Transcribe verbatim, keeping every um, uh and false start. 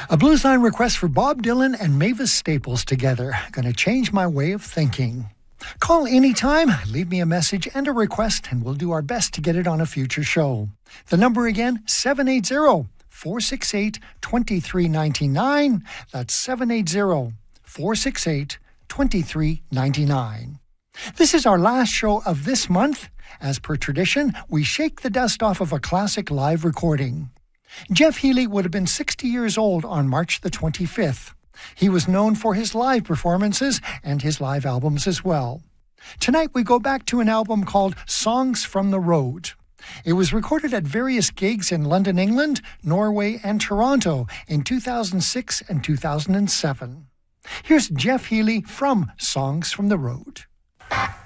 A blues line request for Bob Dylan and Mavis Staples together. Gonna change my way of thinking. Call anytime, leave me a message and a request, and we'll do our best to get it on a future show. The number again, seven eight zero, four six eight, two three nine nine. That's seven eight zero, four six eight, two three nine nine. This is our last show of this month. As per tradition, we shake the dust off of a classic live recording. Jeff Healey would have been sixty years old on March the twenty-fifth. He was known for his live performances and his live albums as well. Tonight we go back to an album called Songs from the Road. It was recorded at various gigs in London, England, Norway, and Toronto in two thousand six and two thousand seven. Here's Jeff Healey from Songs from the Road.